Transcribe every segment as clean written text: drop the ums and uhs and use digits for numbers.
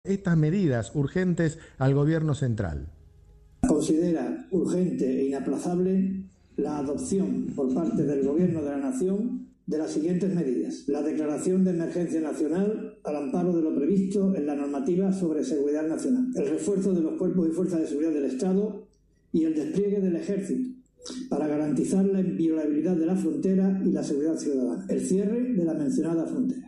estas medidas urgentes al gobierno central. Considera urgente e inaplazable la adopción por parte del Gobierno de la Nación de las siguientes medidas. La declaración de emergencia nacional al amparo de lo previsto en la normativa sobre seguridad nacional. El refuerzo de los cuerpos y fuerzas de seguridad del Estado y el despliegue del Ejército para garantizar la inviolabilidad de la frontera y la seguridad ciudadana. El cierre de la mencionada frontera.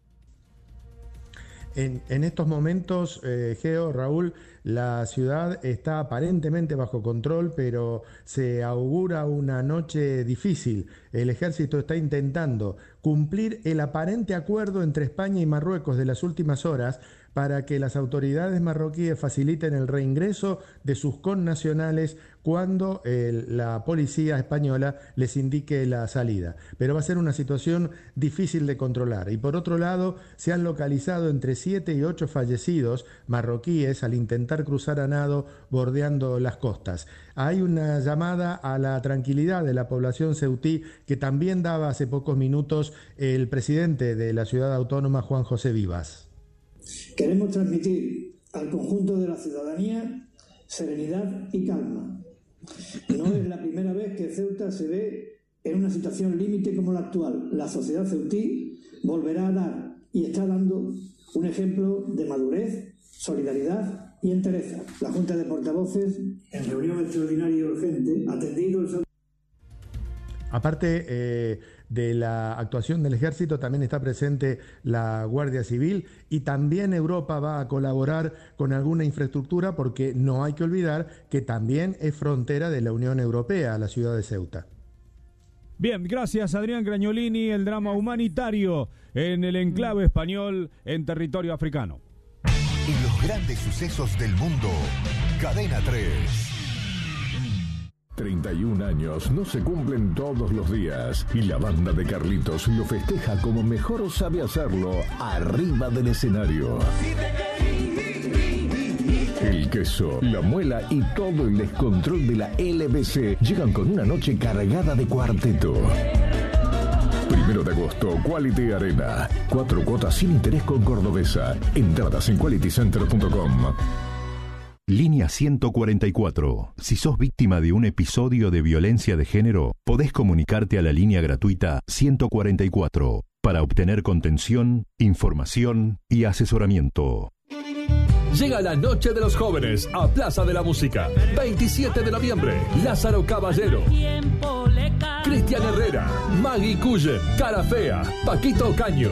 En estos momentos, Geo, Raúl, la ciudad está aparentemente bajo control, pero se augura una noche difícil. El ejército está intentando cumplir el aparente acuerdo entre España y Marruecos de las últimas horas para que las autoridades marroquíes faciliten el reingreso de sus connacionales cuando la policía española les indique la salida. Pero va a ser una situación difícil de controlar. Y por otro lado, se han localizado entre 7 y 8 fallecidos marroquíes al intentar cruzar a nado bordeando las costas. Hay una llamada a la tranquilidad de la población ceutí que también daba hace pocos minutos el presidente de la ciudad autónoma, Juan José Vivas. Queremos transmitir al conjunto de la ciudadanía serenidad y calma. No es la primera vez que Ceuta se ve en una situación límite como la actual. La sociedad ceutí volverá a dar y está dando un ejemplo de madurez, solidaridad y entereza. La Junta de Portavoces, en reunión extraordinaria y urgente, ha atendido el... Aparte de la actuación del ejército, también está presente la Guardia Civil y también Europa va a colaborar con alguna infraestructura porque no hay que olvidar que también es frontera de la Unión Europea, la ciudad de Ceuta. Bien, gracias Adrián Gragnolini, el drama humanitario en el enclave español en territorio africano. En los grandes sucesos del mundo, Cadena 3. 31 años no se cumplen todos los días y la banda de Carlitos lo festeja como mejor sabe hacerlo arriba del escenario. El queso, la muela y todo el descontrol de la LBC llegan con una noche cargada de cuarteto. 1 de agosto, Quality Arena. 4 cuotas sin interés con Cordobesa. Entradas en qualitycenter.com. Línea 144. Si sos víctima de un episodio de violencia de género, podés comunicarte a la línea gratuita 144 para obtener contención, información y asesoramiento. Llega la Noche de los Jóvenes a Plaza de la Música. 27 de noviembre, Lázaro Caballero, Cristian Herrera, Maggie Cullen, Cara Fea, Paquito Caño.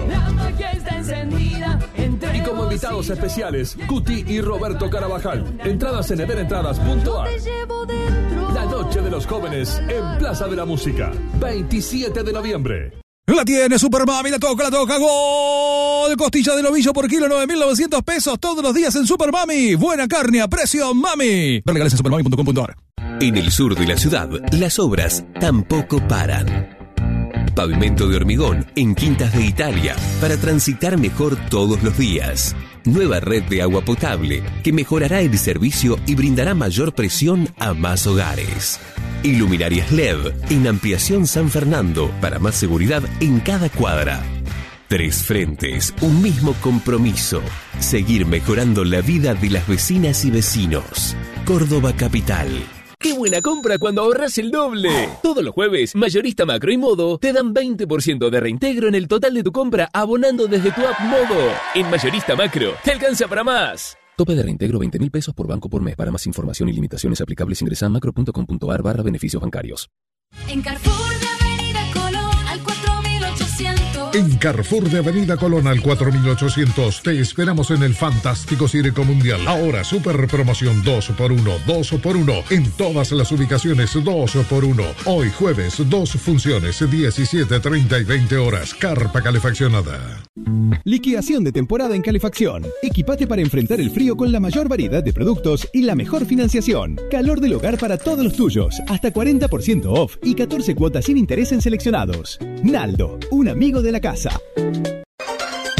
Y como invitados especiales, Cuti y Roberto Carabajal. Entradas en everentradas.ar. La Noche de los Jóvenes en Plaza de la Música. 27 de noviembre. La tiene Super Mami, la toca, gol, costilla de novillo por kilo, 9.900 pesos todos los días en Super Mami. Buena carne a precio Mami. Ver legales en supermami.com.ar. En el sur de la ciudad, las obras tampoco paran. Pavimento de hormigón en Quintas de Italia para transitar mejor todos los días. Nueva red de agua potable que mejorará el servicio y brindará mayor presión a más hogares. Iluminarias LED en Ampliación San Fernando para más seguridad en cada cuadra. 3 frentes, un mismo compromiso. Seguir mejorando la vida de las vecinas y vecinos. Córdoba Capital. ¡Qué buena compra cuando ahorras el doble! Todos los jueves, Mayorista Macro y Modo te dan 20% de reintegro en el total de tu compra abonando desde tu app Modo. En Mayorista Macro, te alcanza para más. Tope de reintegro 20.000 pesos por banco por mes. Para más información y limitaciones aplicables ingresa a macro.com.ar/beneficios bancarios. En Carrefour de Avenida Colón al 4800. En Carrefour de Avenida Colón al 4800 te esperamos en el fantástico Circo Mundial. Ahora super promoción 2x1, 2x1 en todas las ubicaciones, 2x1. Hoy jueves 2 funciones, 17, 30 y 20 horas. Carpa calefaccionada. Liquidación de temporada en calefacción. Equipate para enfrentar el frío con la mayor variedad de productos y la mejor financiación. Calor del hogar para todos los tuyos. Hasta 40% off y 14 cuotas sin interés en seleccionados. Naldo, un amigo de la casa.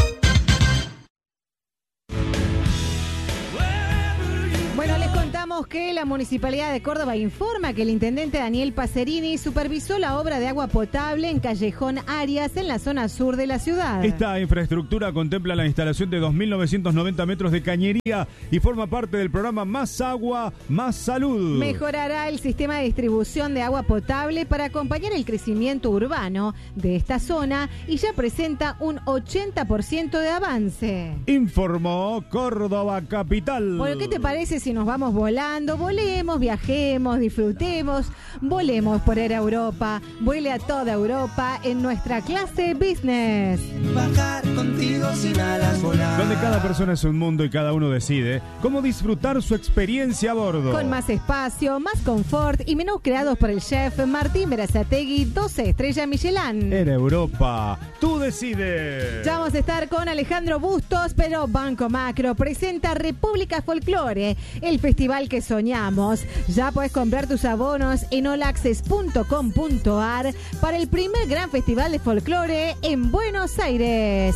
Bueno, les contamos que la Municipalidad de Córdoba informa que el intendente Daniel Pacerini supervisó la obra de agua potable en Callejón Arias, en la zona sur de la ciudad. Esta infraestructura contempla la instalación de 2.990 metros de cañería y forma parte del programa Más Agua, Más Salud. Mejorará el sistema de distribución de agua potable para acompañar el crecimiento urbano de esta zona y ya presenta un 80% de avance. Informó Córdoba Capital. Bueno, ¿qué te parece si nos vamos volando? Volemos, viajemos, disfrutemos, volemos por Air Europa. Vuele a toda Europa en nuestra clase business. Bajar contigo sin alas volar. Donde cada persona es un mundo y cada uno decide cómo disfrutar su experiencia a bordo. Con más espacio, más confort y menús creados por el chef Martín Berazategui, 12 estrellas Michelin. Air Europa, tú decides. Ya vamos a estar con Alejandro Bustos, pero Banco Macro presenta República Folklore, el festival que soñamos. Ya puedes comprar tus abonos en allaccess.com.ar para el primer gran festival de folclore en Buenos Aires.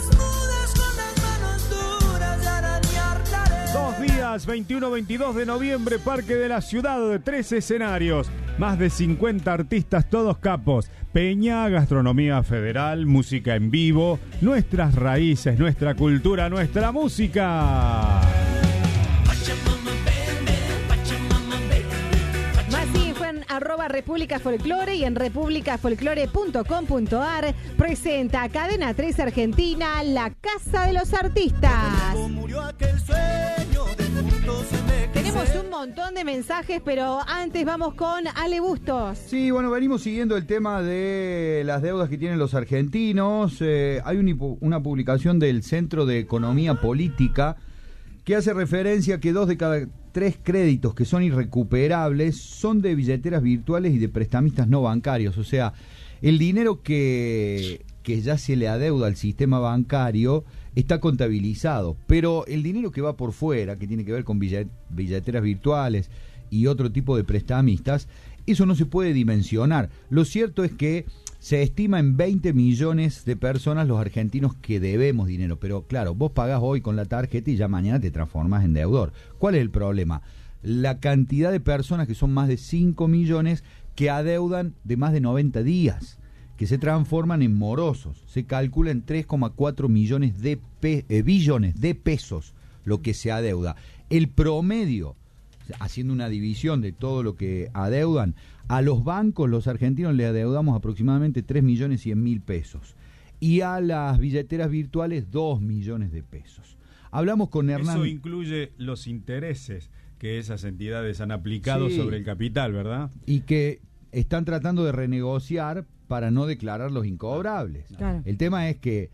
2 días, 21-22 de noviembre, Parque de la Ciudad, 13 escenarios, más de 50 artistas, todos capos, peña, gastronomía federal, música en vivo, nuestras raíces, nuestra cultura, nuestra música. @República Folklore y en republicafolklore.com.ar presenta Cadena 3 Argentina, la Casa de los Artistas. Tenemos un montón de mensajes, pero antes vamos con Ale Bustos. Sí, bueno, venimos siguiendo el tema de las deudas que tienen los argentinos. Hay una publicación del Centro de Economía Política que hace referencia a que 2 de cada 3 créditos que son irrecuperables son de billeteras virtuales y de prestamistas no bancarios. O sea, el dinero que ya se le adeuda al sistema bancario está contabilizado, pero el dinero que va por fuera, que tiene que ver con billeteras virtuales y otro tipo de prestamistas, eso no se puede dimensionar. Lo cierto es que se estima en 20 millones de personas los argentinos que debemos dinero, pero claro, vos pagás hoy con la tarjeta y ya mañana te transformás en deudor. ¿Cuál es el problema? La cantidad de personas, que son más de 5 millones, que adeudan de más de 90 días, que se transforman en morosos. Se calcula en 3,4 millones de billones de pesos lo que se adeuda. El promedio, haciendo una división de todo lo que adeudan, a los bancos, los argentinos, le adeudamos aproximadamente 3.100.000 pesos. Y a las billeteras virtuales, 2 millones de pesos. Hablamos con Hernán. Eso incluye los intereses que esas entidades han aplicado sobre el capital, ¿verdad? Y que están tratando de renegociar para no declarar los incobrables. Claro. El tema es que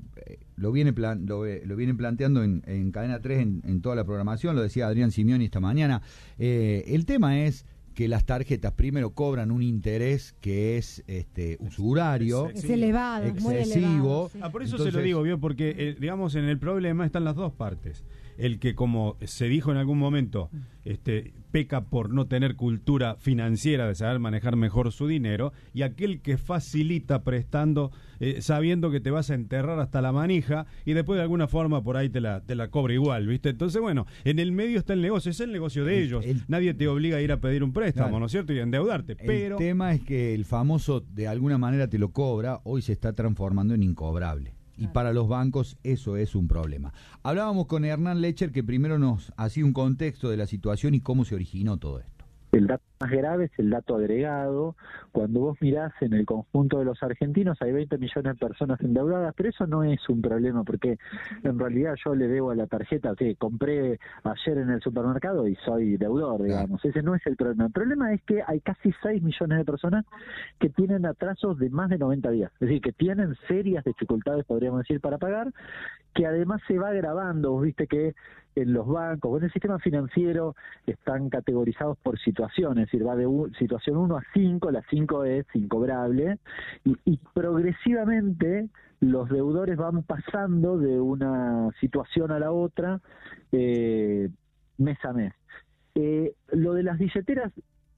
lo vienen planteando en Cadena 3 en toda la programación, lo decía Adrián Simioni esta mañana. El tema es que las tarjetas primero cobran un interés que es usurario, es elevado, excesivo. Muy elevado, sí. Por eso entonces, se lo digo, ¿vio? Porque digamos, en el problema están las dos partes. El que, como se dijo en algún momento, peca por no tener cultura financiera, de saber manejar mejor su dinero, y aquel que facilita prestando, sabiendo que te vas a enterrar hasta la manija y después de alguna forma por ahí te la cobra igual, ¿viste? Entonces, bueno, en el medio está el negocio, es el negocio de ellos. Nadie te obliga a ir a pedir un préstamo, claro, ¿no es cierto? Y a endeudarte, pero... El tema es que el famoso, de alguna manera te lo cobra, hoy se está transformando en incobrable. Y para los bancos eso es un problema. Hablábamos con Hernán Lecher, que primero nos hacía un contexto de la situación y cómo se originó todo esto. El dato más grave es el dato agregado. Cuando vos mirás en el conjunto de los argentinos hay 20 millones de personas endeudadas, pero eso no es un problema, porque en realidad yo le debo a la tarjeta que compré ayer en el supermercado y soy deudor, digamos. Ese no es el problema. El problema es que hay casi 6 millones de personas que tienen atrasos de más de 90 días, es decir, que tienen serias dificultades, podríamos decir, para pagar, que además se va agravando. Vos viste que en los bancos, en el sistema financiero, están categorizados por situaciones, es decir, va de situación 1 a 5, la 5 es incobrable, y progresivamente los deudores van pasando de una situación a la otra mes a mes. Lo de las billeteras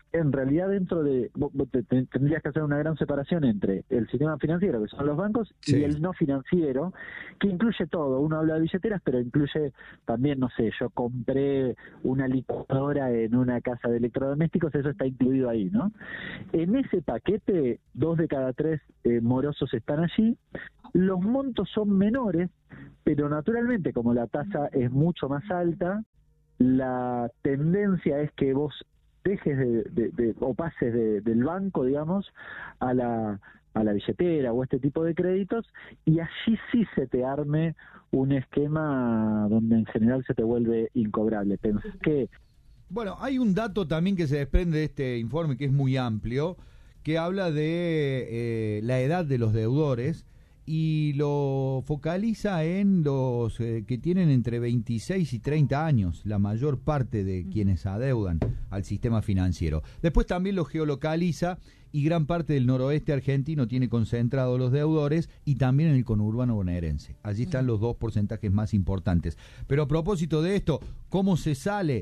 en realidad dentro de... vos tendrías que hacer una gran separación entre el sistema financiero, que son los bancos, y el no financiero, que incluye todo. Uno habla de billeteras, pero incluye también, no sé, yo compré una licuadora en una casa de electrodomésticos, eso está incluido ahí, ¿no? En ese paquete, 2 de cada 3 morosos están allí. Los montos son menores, pero naturalmente, como la tasa es mucho más alta, la tendencia es que vos dejes o pases del banco, digamos, a la billetera o este tipo de créditos, y allí sí se te arme un esquema donde en general se te vuelve incobrable. Pensé que... Bueno, hay un dato también que se desprende de este informe que es muy amplio, que habla de la edad de los deudores, y lo focaliza en los que tienen entre 26 y 30 años, la mayor parte de quienes adeudan al sistema financiero. Después también lo geolocaliza, y gran parte del noroeste argentino tiene concentrados los deudores, y también en el conurbano bonaerense. Allí están los 2 porcentajes más importantes. Pero a propósito de esto, ¿cómo se sale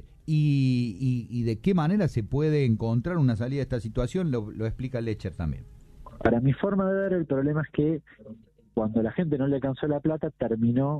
y de qué manera se puede encontrar una salida de esta situación? Lo explica Lecher también. Para mi forma de ver, el problema es que cuando la gente no le alcanzó la plata, terminó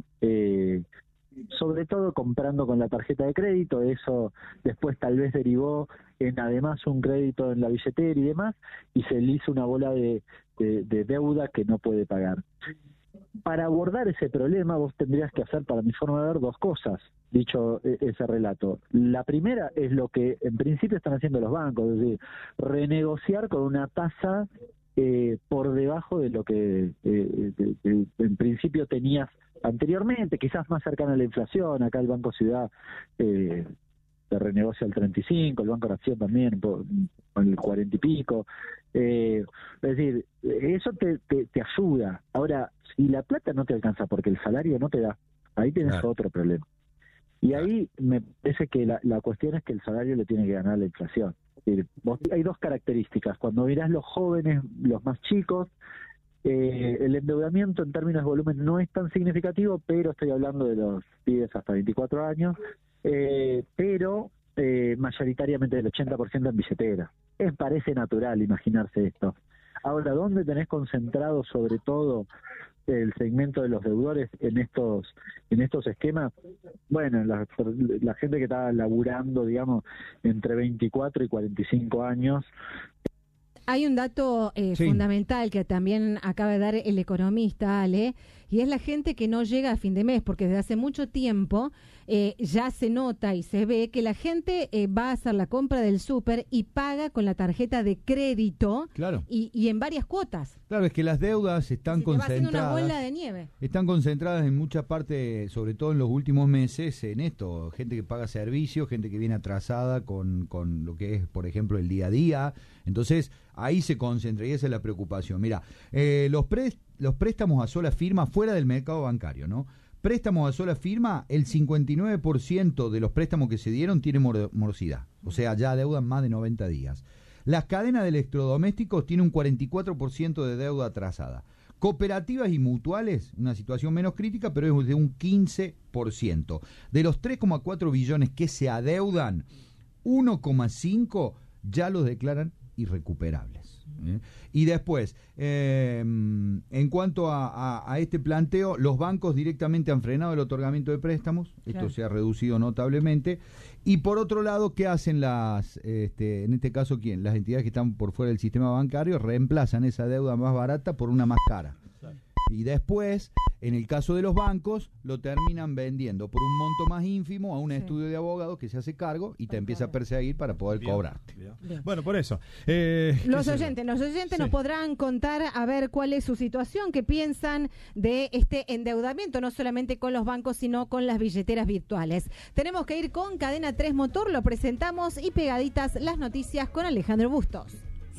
sobre todo comprando con la tarjeta de crédito. Eso después tal vez derivó en además un crédito en la billetera y demás, y se le hizo una bola de deuda que no puede pagar. Para abordar ese problema vos tendrías que hacer, para mi forma de ver, 2 cosas, dicho ese relato. La primera es lo que en principio están haciendo los bancos, es decir, renegociar con una tasa por debajo de lo que en principio tenías anteriormente, quizás más cercana a la inflación. Acá el Banco Ciudad te renegocia al 35, el Banco Nación también con el 40 y pico. Es decir, eso te ayuda. Ahora, si la plata no te alcanza porque el salario no te da, ahí tienes otro problema. Y ahí me parece que la cuestión es que el salario le tiene que ganar la inflación. Hay 2 características. Cuando mirás los jóvenes, los más chicos, el endeudamiento en términos de volumen no es tan significativo, pero estoy hablando de los pibes hasta 24 años, pero mayoritariamente del 80% en billetera. Parece natural imaginarse esto. Ahora, ¿dónde tenés concentrado sobre todo el segmento de los deudores en estos esquemas? Bueno, la gente que está laburando, digamos, entre 24 y 45 años. Hay un dato fundamental que también acaba de dar el economista, Ale, y es la gente que no llega a fin de mes, porque desde hace mucho tiempo ya se nota y se ve que la gente va a hacer la compra del súper y paga con la tarjeta de crédito, claro, y en varias cuotas. Claro, es que las deudas están concentradas. Va haciendo una bola de nieve. Están concentradas en mucha parte, sobre todo en los últimos meses, en esto. Gente que paga servicios, gente que viene atrasada con lo que es, por ejemplo, el día a día. Entonces, ahí se concentra y esa es la preocupación. Mira, los préstamos a sola firma fuera del mercado bancario, ¿no? Préstamos a sola firma, el 59% de los préstamos que se dieron tiene morosidad, o sea, ya adeudan más de 90 días. Las cadenas de electrodomésticos tienen un 44% de deuda atrasada. Cooperativas y mutuales, una situación menos crítica, pero es de un 15%. De los 3,4 billones que se adeudan, 1,5 ya los declaran irrecuperables. Y después, en cuanto a este planteo, los bancos directamente han frenado el otorgamiento de préstamos. Esto se ha reducido notablemente. Y por otro lado, ¿qué hacen en este caso, quién? Las entidades que están por fuera del sistema bancario reemplazan esa deuda más barata por una más cara. Y después, en el caso de los bancos, lo terminan vendiendo por un monto más ínfimo a un estudio de abogados que se hace cargo y te empieza a perseguir para poder cobrarte. Bien. Bueno, por eso. Los oyentes nos podrán contar a ver cuál es su situación, qué piensan de este endeudamiento, no solamente con los bancos, sino con las billeteras virtuales. Tenemos que ir con Cadena 3 Motor, lo presentamos, y pegaditas las noticias con Alejandro Bustos.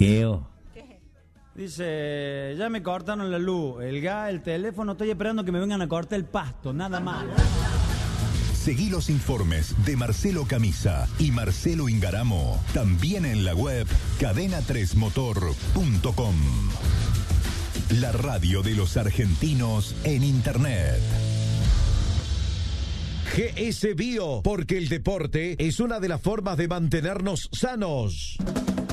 Dice, ya me cortaron la luz, el gas, el teléfono, estoy esperando que me vengan a cortar el pasto, nada más. Seguí los informes de Marcelo Camisa y Marcelo Ingaramo, también en la web cadena3motor.com. La radio de los argentinos en Internet. GS Bio, porque el deporte es una de las formas de mantenernos sanos.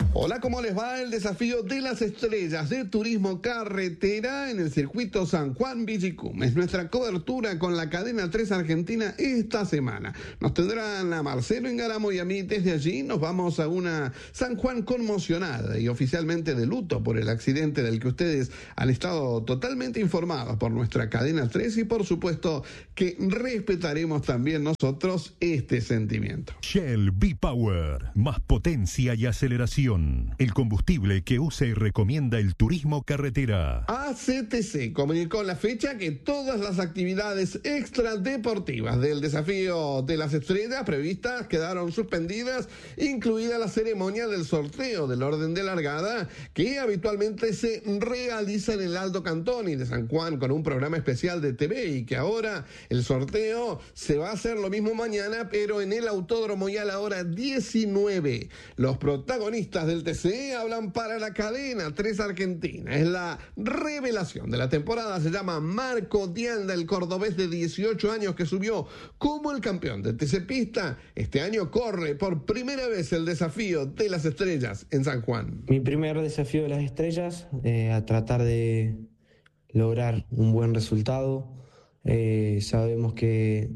Hola, ¿cómo les va? El desafío de las estrellas de turismo carretera en el circuito San Juan Villicum. Es nuestra cobertura con la cadena 3 Argentina esta semana. Nos tendrán a Marcelo Ingaramo y a mí. Desde allí nos vamos a una San Juan conmocionada y oficialmente de luto por el accidente del que ustedes han estado totalmente informados por nuestra cadena 3 y por supuesto que respetaremos también nosotros este sentimiento. Shell V-Power, más potencia y aceleración. El combustible que usa y recomienda el turismo carretera. ACTC comunicó la fecha que todas las actividades extradeportivas del desafío de las estrellas previstas quedaron suspendidas, incluida la ceremonia del sorteo del orden de largada que habitualmente se realiza en el Aldo Cantoni de San Juan con un programa especial de TV y que ahora el sorteo se va a hacer lo mismo mañana pero en el autódromo y a la hora 19. Los protagonistas del TC hablan para la cadena 3 Argentina. Es la revelación de la temporada. Se llama Marco Dianda, el cordobés de 18 años que subió como el campeón de TC Pista. Este año corre por primera vez el desafío de las estrellas en San Juan. Mi primer desafío de las estrellas, a tratar de lograr un buen resultado. Sabemos que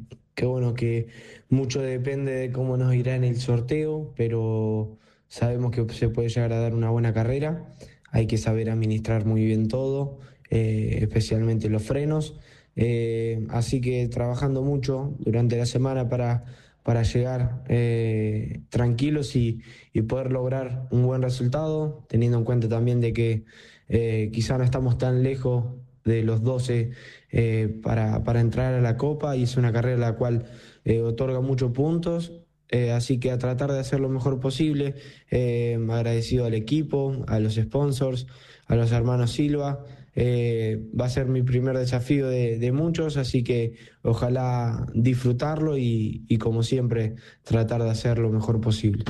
mucho depende de cómo nos irá en el sorteo, pero sabemos que se puede llegar a dar una buena carrera. Hay que saber administrar muy bien todo, especialmente los frenos. Así que trabajando mucho durante la semana para llegar tranquilos y poder lograr un buen resultado, teniendo en cuenta también de que quizá no estamos tan lejos de los 12 para entrar a la Copa, y es una carrera la cual otorga muchos puntos. Así que a tratar de hacer lo mejor posible, agradecido al equipo, a los sponsors, a los hermanos Silva. Va a ser mi primer desafío de muchos, así que ojalá disfrutarlo y como siempre tratar de hacer lo mejor posible.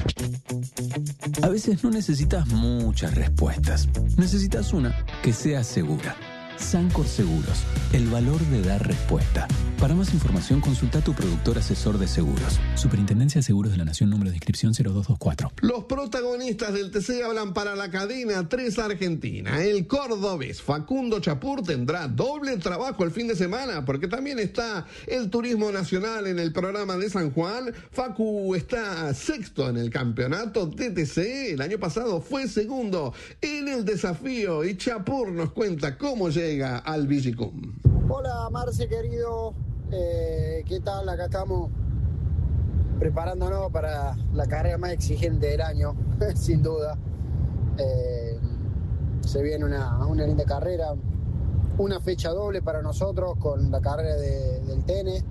A veces no necesitas muchas respuestas, necesitas una que sea segura. Sancor Seguros, el valor de dar respuesta. Para más información consulta a tu productor asesor de seguros. Superintendencia de Seguros de la Nación, número de inscripción 0224. Los protagonistas del TC hablan para la cadena 3 Argentina. El cordobés Facundo Chapur tendrá doble trabajo el fin de semana porque también está el turismo nacional en el programa de San Juan. Facu está sexto en el campeonato TTC. El año pasado fue segundo en el desafío y Chapur nos cuenta cómo llega al Villicum. Hola Marce querido, ¿qué tal? Acá estamos preparándonos para la carrera más exigente del año, sin duda. Se viene una linda carrera, una fecha doble para nosotros con la carrera del TN,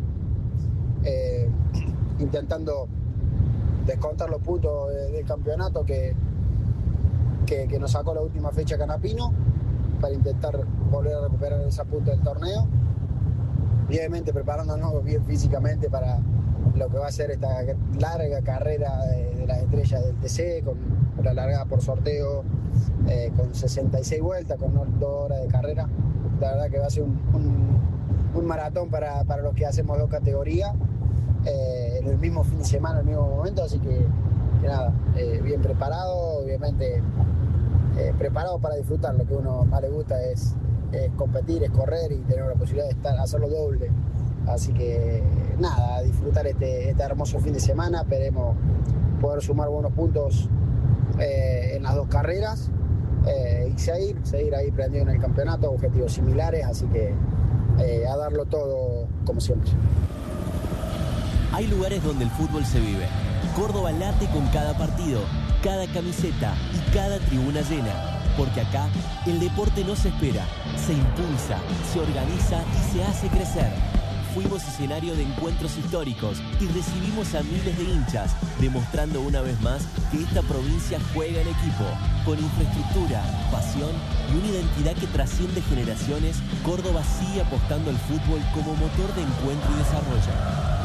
intentando descontar los puntos del campeonato que nos sacó la última fecha Canapino, para intentar volver a recuperar esa punta del torneo y obviamente preparándonos bien físicamente para lo que va a ser esta larga carrera de las estrellas del TC, con la largada por sorteo, con 66 vueltas, con 2 horas de carrera. La verdad que va a ser un maratón para los que hacemos 2 categorías en el mismo fin de semana, en el mismo momento, así que nada, bien preparado, obviamente preparado para disfrutar. Lo que a uno más le gusta es competir, es correr y tener la posibilidad de hacerlo doble. Así que nada, disfrutar este hermoso fin de semana. Esperemos poder sumar buenos puntos en las 2 carreras y seguir ahí prendido en el campeonato, objetivos similares, así que a darlo todo como siempre. Hay lugares donde el fútbol se vive. Córdoba late con cada partido, cada camiseta y cada tribuna llena. Porque acá el deporte no se espera, se impulsa, se organiza y se hace crecer. Fuimos escenario de encuentros históricos y recibimos a miles de hinchas, demostrando una vez más que esta provincia juega en equipo. Con infraestructura, pasión y una identidad que trasciende generaciones, Córdoba sigue apostando al fútbol como motor de encuentro y desarrollo. Porque cuando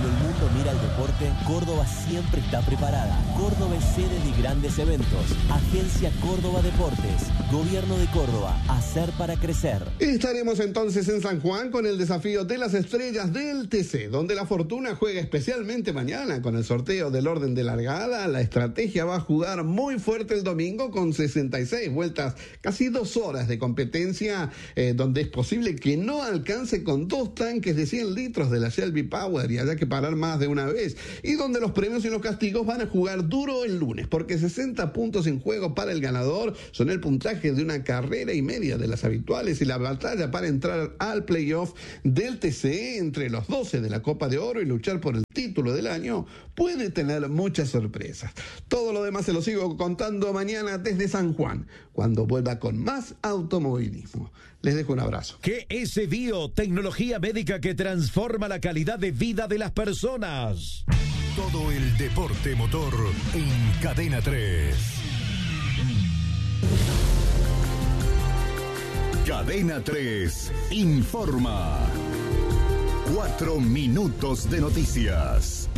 Cuando el mundo mira al deporte, Córdoba siempre está preparada. Córdoba es sede de grandes eventos. Agencia Córdoba Deportes. Gobierno de Córdoba. Hacer para crecer. Estaremos entonces en San Juan con el desafío de las estrellas del TC, donde la fortuna juega especialmente mañana con el sorteo del orden de largada. La estrategia va a jugar muy fuerte el domingo con 66 vueltas, casi 2 horas de competencia, donde es posible que no alcance con 2 tanques de 100 litros de la Shelby Power y haya que parar más de una vez, y donde los premios y los castigos van a jugar duro el lunes, porque 60 puntos en juego para el ganador son el puntaje de una carrera y media de las habituales, y la batalla para entrar al playoff del TC entre los 12 de la Copa de Oro y luchar por el título del año puede tener muchas sorpresas. Todo lo demás se lo sigo contando mañana desde San Juan, cuando vuelva con más automovilismo. Les dejo un abrazo. GS Bio, tecnología médica que transforma la calidad de vida de las personas. Todo el deporte motor en Cadena 3. Cadena 3 informa. 4 minutos de noticias.